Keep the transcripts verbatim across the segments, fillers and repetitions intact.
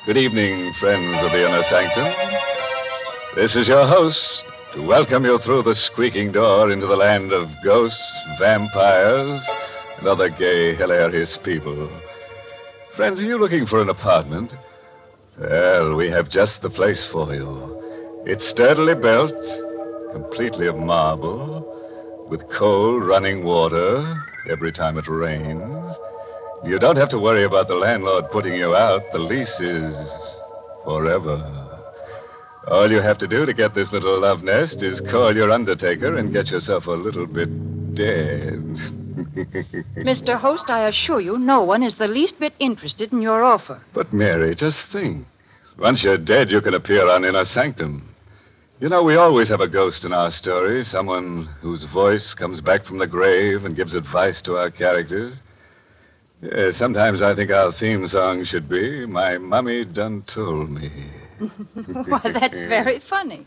Good evening, friends of the Inner Sanctum. This is your host to welcome you through the squeaking door into the land of ghosts, vampires, and other gay, hilarious people. Friends, are you looking for an apartment? Well, we have just the place for you. It's sturdily built, completely of marble, with cold running water every time it rains. You don't have to worry about the landlord putting you out. The lease is forever. All you have to do to get this little love nest is call your undertaker and get yourself a little bit dead. Mister Host, I assure you, no one is the least bit interested in your offer. But, Mary, just think. Once you're dead, you can appear on Inner Sanctum. You know, we always have a ghost in our story, someone whose voice comes back from the grave and gives advice to our characters. Yeah, sometimes I think our theme song should be, My Mummy Done Told Me. Well, that's very funny.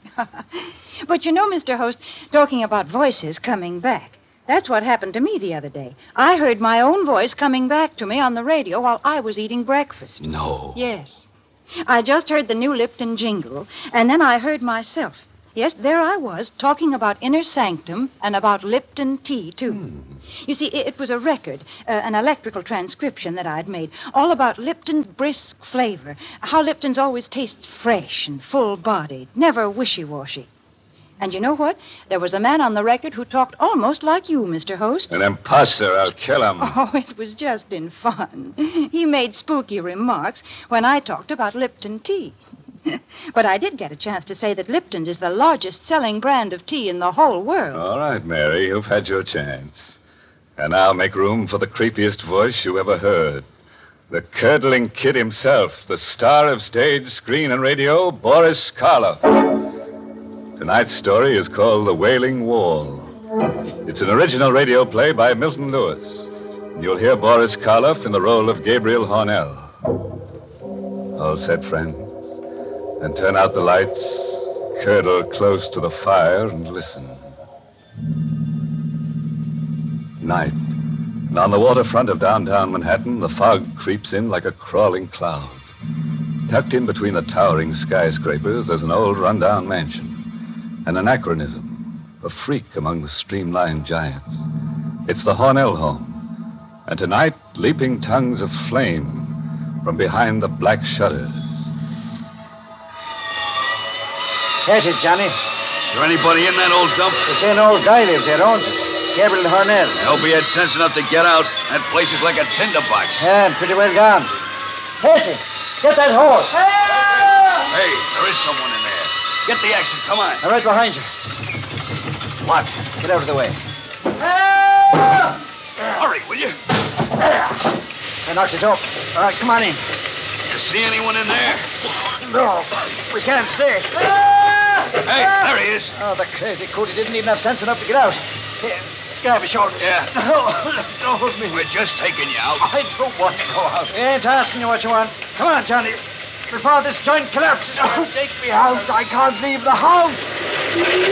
But you know, Mister Host, talking about voices coming back, that's what happened to me the other day. I heard my own voice coming back to me on the radio while I was eating breakfast. No. Yes. I just heard the new Lipton jingle, and then I heard myself. Yes, there I was, talking about Inner Sanctum and about Lipton tea, too. Hmm. You see, it was a record, uh, an electrical transcription that I'd made, all about Lipton's brisk flavor, how Lipton's always tastes fresh and full-bodied, never wishy-washy. And you know what? There was a man on the record who talked almost like you, Mister Host. An imposter. I'll kill him. Oh, it was just in fun. He made spooky remarks when I talked about Lipton tea. But I did get a chance to say that Lipton's is the largest selling brand of tea in the whole world. All right, Mary, you've had your chance. And now make room for the creepiest voice you ever heard. The curdling kid himself, the star of stage, screen, and radio, Boris Karloff. Tonight's story is called The Wailing Wall. It's an original radio play by Milton Lewis. And you'll hear Boris Karloff in the role of Gabriel Hornell. All set, friends? And turn out the lights, curdle close to the fire, and listen. Night. And on the waterfront of downtown Manhattan, the fog creeps in like a crawling cloud. Tucked in between the towering skyscrapers, there's an old rundown mansion. An anachronism, a freak among the streamlined giants. It's the Hornell home. And tonight, leaping tongues of flame from behind the black shutters. Yes, it's Johnny. Is there anybody in that old dump? They say an old guy lives there, owns it. Gabriel Hornell. I hope he had sense enough to get out. That place is like a tinderbox. Yeah, and pretty well gone. Casey, get that horse. Hey, there is someone in there. Get the action, come on. I'm right behind you. What? Get out of the way. Hurry, will you? I knocked it up. All right, come on in. You see anyone in there? No, we can't stay. Hey, there he is. Oh, the crazy coot. He didn't even have sense enough to get out. Here, grab his shoulders. Yeah. No, let go of me. We're just taking you out. I don't want to go out. We ain't asking you what you want. Come on, Johnny. Before this joint collapses. Oh, take me out. I can't leave the house.